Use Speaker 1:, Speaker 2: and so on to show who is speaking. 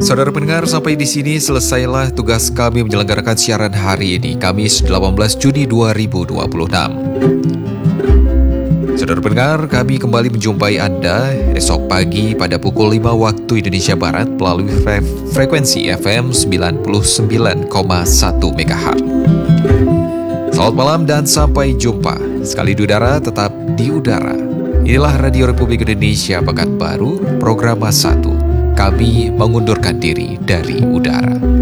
Speaker 1: Saudara pendengar, sampai di sini selesailah tugas kami menyelenggarakan siaran hari ini, Kamis 18 Juni 2026. Saudara pendengar, kami kembali menjumpai Anda esok pagi pada pukul 5 waktu Indonesia Barat melalui frekuensi FM 99,1 MHz. Selamat malam dan sampai jumpa. Sekali di udara, tetap di udara. Inilah Radio Republik Indonesia Pekanbaru, Program 1. Kami mengundurkan diri dari udara.